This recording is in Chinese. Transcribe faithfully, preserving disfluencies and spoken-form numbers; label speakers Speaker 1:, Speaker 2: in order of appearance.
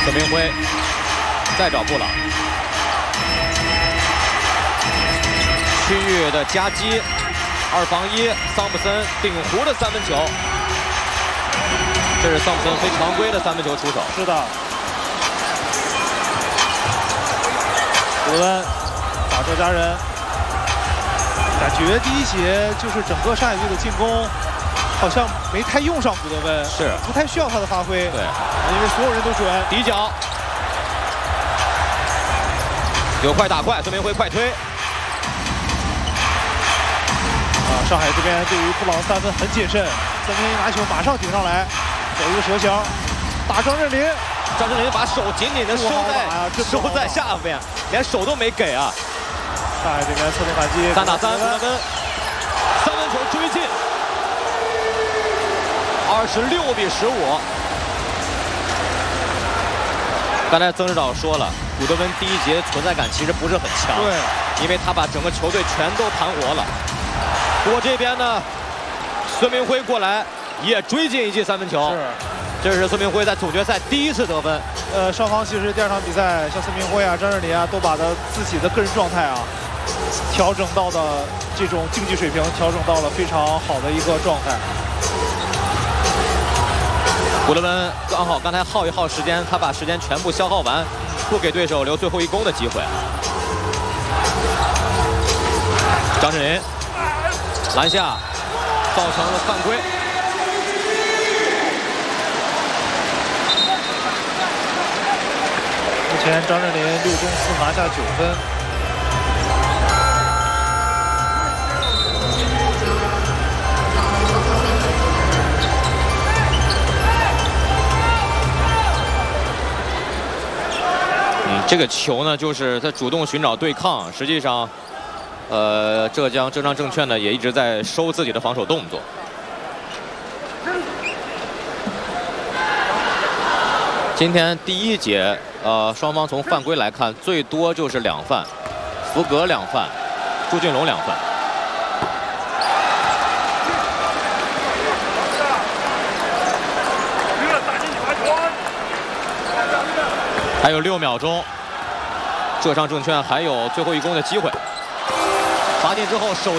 Speaker 1: 孙明辉再找布朗，区域的夹击，二防一，桑普森顶弧的三分球，这是桑普森非常规的三分球出手。
Speaker 2: 是的，古恩打周家人，感觉第一节就是整个上海队的进攻好像没太用上古德温，
Speaker 1: 是
Speaker 2: 不太需要他的发挥。
Speaker 1: 对，
Speaker 2: 因为所有人都准。
Speaker 1: 底角有快打快，孙明辉快推。
Speaker 2: 啊，上海这边对于布朗三分很谨慎，三分一拿球马上顶上来，走一个蛇形，打张镇麟。
Speaker 1: 张镇麟把手紧紧的收在、
Speaker 2: 啊、
Speaker 1: 收在下边，连手都没给啊！
Speaker 2: 上海这边侧重反击，
Speaker 1: 三打三，古德温三分球追进，二十六比十五。刚才曾指导说了，古德温第一节存在感其实不是很强，
Speaker 2: 对，
Speaker 1: 因为他把整个球队全都盘活了。不过这边呢，孙明辉过来也追进一记三分球。
Speaker 2: 是。
Speaker 1: 这是孙明辉在总决赛第一次得分。
Speaker 2: 呃，双方其实第二场比赛，像孙明辉啊、张镇麟啊，都把他自己的个人状态啊，调整到的这种竞技水平，调整到了非常好的一个状态。
Speaker 1: 古德温刚好刚才耗一耗时间，他把时间全部消耗完，不给对手留最后一攻的机会。张镇麟篮下造成了犯规。
Speaker 2: 目前张镇麟六中四拿下九分。
Speaker 1: 嗯，这个球呢，就是他主动寻找对抗，实际上，呃，浙江浙江证券呢也一直在收自己的防守动作。今天第一节，呃，双方从犯规来看，最多就是两犯，福格两犯，朱俊龙两犯。还有六秒钟，浙商证券还有最后一攻的机会。罚进之后手。